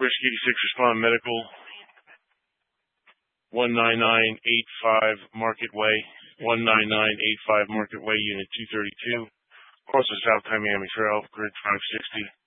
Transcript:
Risk 86, respond medical. 19985 Market Way. 19985 Market Way, Unit 232. Course of South Miami Trail, Grid 560.